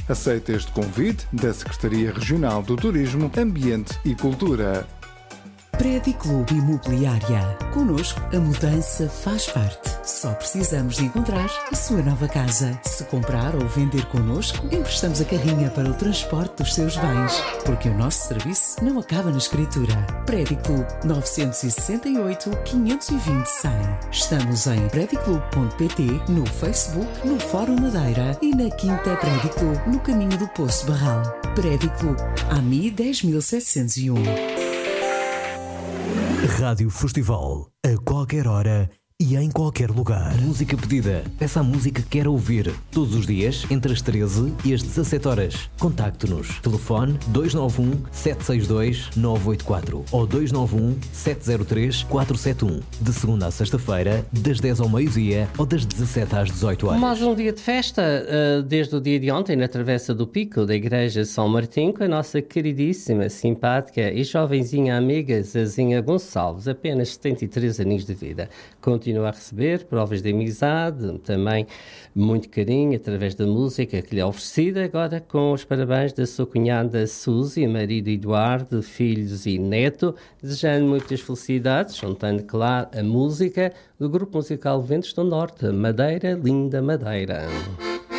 Aceita este convite da Secretaria Regional do Turismo, Ambiente e Cultura. Prédio Clube Imobiliária. Connosco, a mudança faz parte. Só precisamos de encontrar a sua nova casa. Se comprar ou vender connosco, emprestamos a carrinha para o transporte dos seus bens. Porque o nosso serviço não acaba na escritura. Prédio Clube 968 520 100. Estamos em prediclube.pt, no Facebook, no Fórum Madeira e na Quinta Prédio Clube, no caminho do Poço Barral. Prédio Clube, AMI 10701. Rádio Festival, a qualquer hora e em qualquer lugar. Música pedida. Peça a música que quer ouvir. Todos os dias, entre as 13 e as 17 horas. Contacte-nos. Telefone 291-762-984 ou 291-703-471. De segunda a sexta-feira, das 10 ao meio-dia ou das 17 às 18 horas. Mais um dia de festa, desde o dia de ontem, na Travessa do Pico, da Igreja São Martim, com a nossa queridíssima, simpática e jovenzinha amiga Zazinha Gonçalves, apenas 73 aninhos de vida. Continua a receber provas de amizade, também muito carinho através da música que lhe é oferecida, agora com os parabéns da sua cunhada Suzy, marido Eduardo, filhos e neto, desejando muitas felicidades, juntando, claro, a música do Grupo Musical Ventos do Norte, Madeira, linda Madeira.